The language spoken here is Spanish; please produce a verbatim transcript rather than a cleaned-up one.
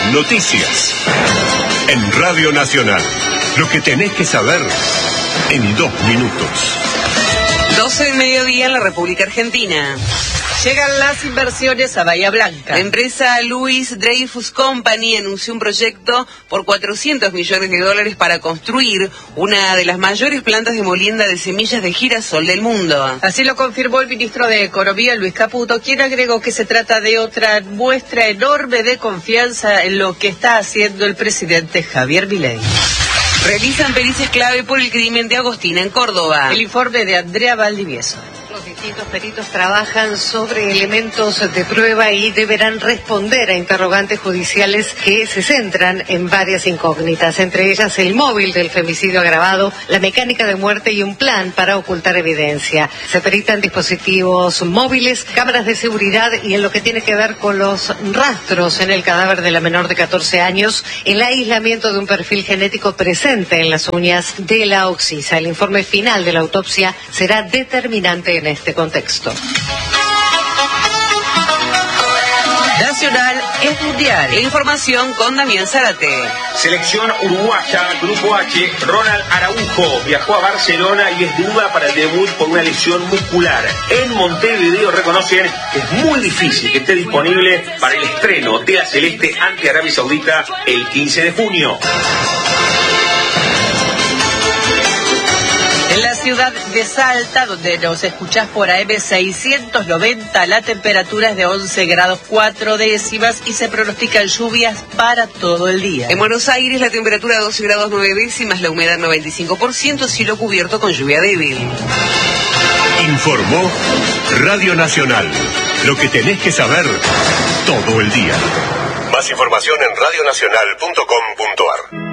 Noticias. En Radio Nacional. Lo que tenés que saber en dos minutos. doce del mediodía en la República Argentina. Llegan las inversiones a Bahía Blanca. La empresa Louis Dreyfus Company anunció un proyecto por cuatrocientos millones de dólares para construir una de las mayores plantas de molienda de semillas de girasol del mundo. Así lo confirmó el ministro de Economía, Luis Caputo, quien agregó que se trata de otra muestra enorme de confianza en lo que está haciendo el presidente Javier Milei. Realizan pericias clave por el crimen de Agostina en Córdoba. El informe de Andrea Valdivieso. Los distintos peritos trabajan sobre elementos de prueba y deberán responder a interrogantes judiciales que se centran en varias incógnitas, entre ellas el móvil del femicidio agravado, la mecánica de muerte y un plan para ocultar evidencia. Se peritan dispositivos móviles, cámaras de seguridad y en lo que tiene que ver con los rastros en el cadáver de la menor de catorce años, el aislamiento de un perfil genético presente en las uñas de la occisa. El informe final de la autopsia será determinante en este contexto. Nacional es mundial. La información con Damián Zárate. Selección uruguaya, Grupo H. Ronald Araujo viajó a Barcelona y es duda para el debut por una lesión muscular. En Montevideo reconocen que es muy difícil que esté disponible para el estreno de la Celeste ante Arabia Saudita el quince de junio. En la ciudad de Salta, donde nos escuchás por A M seiscientos noventa, la temperatura es de once grados cuatro décimas y se pronostican lluvias para todo el día. En Buenos Aires la temperatura doce grados nueve décimas, la humedad noventa y cinco por ciento, cielo cubierto con lluvia débil. Informó Radio Nacional. Lo que tenés que saber todo el día. Más información en radio nacional punto com punto ar.